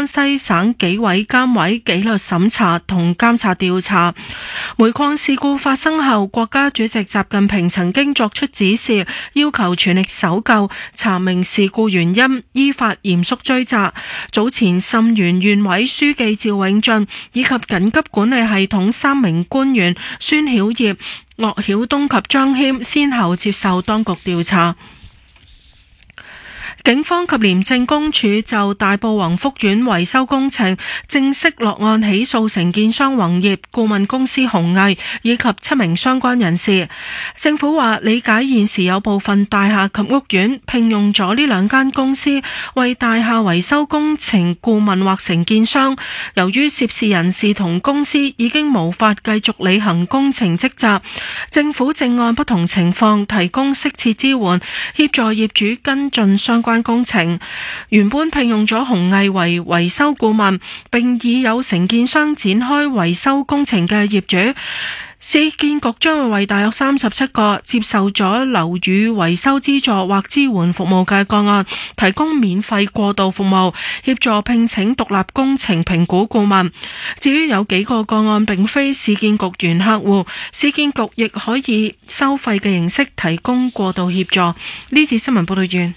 山西省紀委監委紀律審查同監察調查。煤礦事故發生後，國家主席習近平曾經作出指示，要求全力搜救，查明事故原因，依法嚴肅追責。早前沁源縣委書記趙永進以及緊急管理系統3名官員孫曉業、岳曉東及張謙先後接受當局調查。警方及廉政公署就大埔宏福苑維修工程正式落案起訴承建商宏業、顧問公司鴻毅以及7名相關人士。政府話理解現時有部分大廈及屋苑聘用咗呢2間公司為大廈維修工程顧問或承建商，由於涉事人士同公司已經無法繼續履行工程職責，政府正按不同情況提供適切支援，協助業主跟進相關工程。原本聘用咗鴻毅為維修顧問，並已有承建商展開維修工程嘅業主，市建局將會為大約37個接受咗樓宇維修資助或支援服務嘅個案提供免費過渡服務，協助聘請獨立工程評估顧問。至於有幾個個案並非市建局原客戶，市建局亦可以收費嘅形式提供過渡協助。呢次新聞報道完。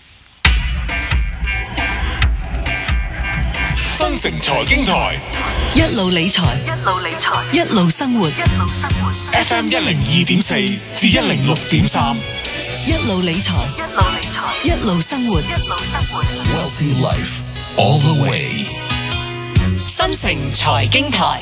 新城財經台一路理財，一路生活。 FM 102.4至106.3， 一路理財，一路生活。 Wealthy Life all the way。 新城財經台，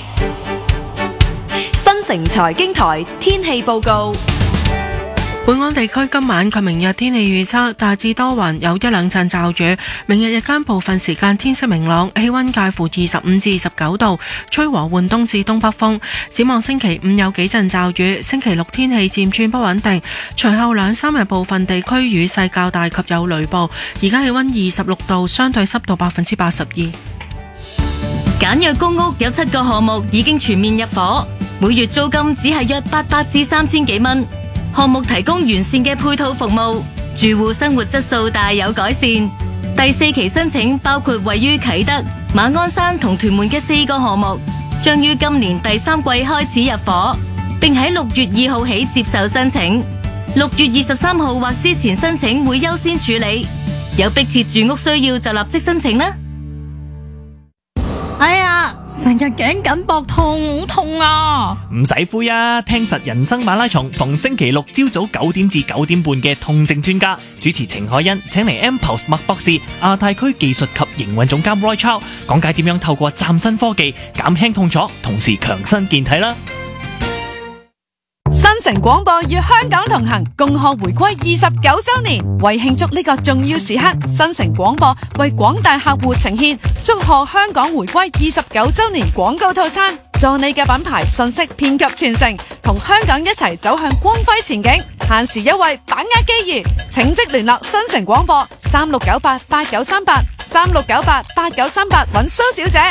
新城財經台天氣報告。 本港地區今晚及明日天氣預測大致多雲，有1-2陣驟雨。明日日間部分時間天色明朗，氣溫介乎25至29度，吹和緩東至東北風。展望星期5有幾陣驟雨，星期6天氣漸轉不穩定，隨後2-3日部分地區雨勢較大及有雷暴。而家氣溫26度，相對濕度82%。 簡約公屋有7個項目已經全面入伙，每月租金只係約800至3000幾蚊。項目提供完善嘅配套服務，住戶生活質素大有改善。第4期申請包括位於啟德、馬鞍山同屯門嘅4個項目，將於今年第3季開始入伙，並喺6月2號起接受申請。6月23號或之前申請會優先處理，有迫切住屋需要就立即申請啦。 哎呀，成日頸緊膊痛，好痛啊！ 唔使灰啊，聽實人生馬拉松，逢星期六朝早9點至9點半嘅痛症專家主持程海欣，請嚟 Mpulse 麥博士、亞太區技術及營運總監 Roy Chow 講解點樣透過嶄新科技減輕痛楚，同時強身健體啦。 新城廣播與香港同行，共賀回歸29周年。為慶祝呢個重要時刻，新城廣播為廣大客戶呈現祝賀香港回歸29周年廣告套餐，助你嘅品牌信息遍及全城，同香港一齊走向光輝前景。限時優惠，把握機遇，請即聯絡新城廣播36988938，36988938揾蘇小姐。